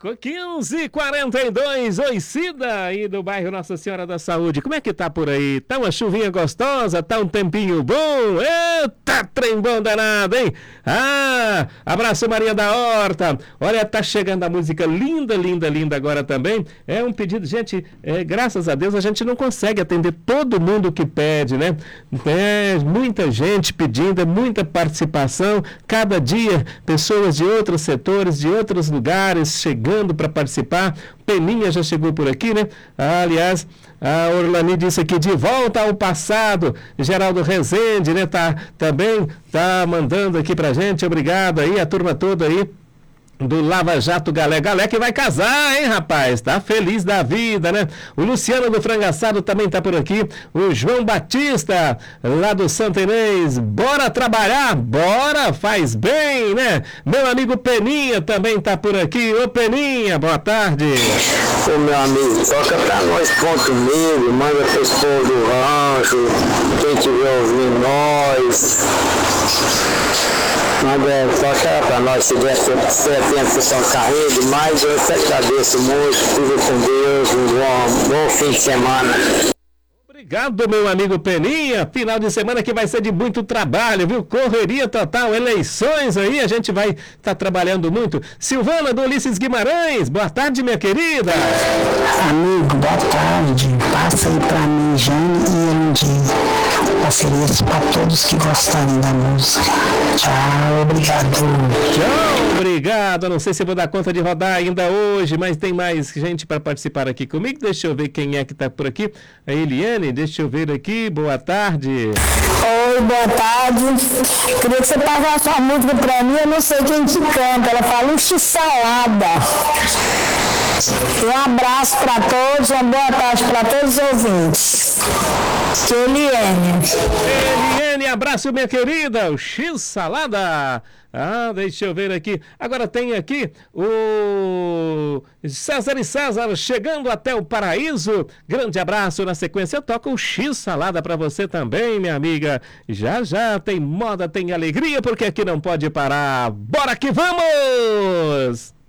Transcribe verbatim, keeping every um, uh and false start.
quinze e quarenta e dois, oi Cida, aí do bairro Nossa Senhora da Saúde, como é que tá por aí? Tá uma chuvinha gostosa, tá um tempinho bom? Eita, trem bom danado, hein? Ah, abraço Maria da Horta, olha, tá chegando a música linda, linda, linda agora também, é um pedido, gente, é, graças a Deus a gente não consegue atender todo mundo que pede, né? É, muita gente pedindo, é muita participação, cada dia pessoas de outros setores, de outros lugares chegando para participar. Peninha já chegou por aqui, né? Ah, aliás, a Orlani disse aqui, de volta ao passado. Geraldo Rezende, né? Tá, também tá mandando aqui pra gente, obrigado aí, a turma toda aí do Lava Jato Galé. Galé que vai casar, hein, rapaz? Tá feliz da vida, né? O Luciano do Frango Assado também tá por aqui. O João Batista, lá do Santo Inês. Bora trabalhar? Bora! Faz bem, né? Meu amigo Peninha também tá por aqui. Ô, Peninha, boa tarde. Ô, meu amigo, toca pra nós, ponto meio, manda pro povo do rancho, quem tiver ouvindo nós. Manda, toca pra nós, se der certo. Tempo que são carregos, mas eu te agradeço muito, tudo com Deus, um bom, bom fim de semana. Obrigado, meu amigo Peninha, final de semana que vai ser de muito trabalho, viu? Correria total, eleições aí, a gente vai estar tá trabalhando muito. Silvana do Ulisses Guimarães, boa tarde, minha querida. Amigo, boa tarde, passa aí pra mim, Jane e Erundinho. Parcerias para todos que gostarem da música. Tchau, obrigado. Tchau, obrigado. Não sei se eu vou dar conta de rodar ainda hoje, mas tem mais gente para participar aqui comigo. Deixa eu ver quem é que está por aqui. A Eliane, deixa eu ver aqui. Boa tarde. Oi, boa tarde. Queria que você passasse uma música para mim, eu não sei quem te canta. Ela fala um x-salada. Um abraço para todos, uma boa tarde para todos os ouvintes. Eliane. Eliane, abraço, minha querida. O X-salada. Ah, deixa eu ver aqui. Agora tem aqui o César e César chegando até o paraíso. Grande abraço. Na sequência toca o X-salada para você também, minha amiga. Já já tem moda, tem alegria, porque aqui não pode parar. Bora que vamos!